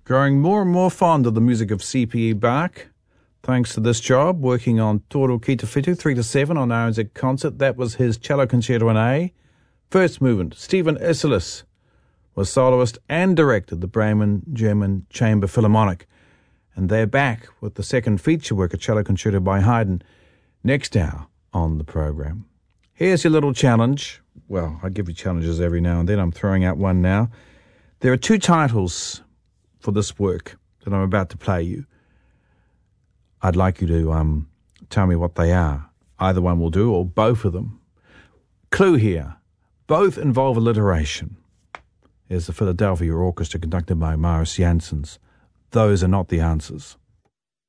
Growing more and more fond of the music of C.P.E. Bach. Thanks to this job, working on Toro Ki Te Whitu, 3 to 7 on RNZ Concert. That was his cello concerto in A. First movement, Stephen Isserlis was soloist and directed the Bremen German Chamber Philharmonic. And they're back with the second feature work, a cello concerto by Haydn, next hour on the program. Here's your little challenge. Well, I give you challenges every now and then. I'm throwing out one now. There are two titles for this work that I'm about to play you. I'd like you to tell me what they are. Either one will do, or both of them. Clue here. Both involve alliteration. There's the Philadelphia Orchestra conducted by Maurice Janssens. Those are not the answers.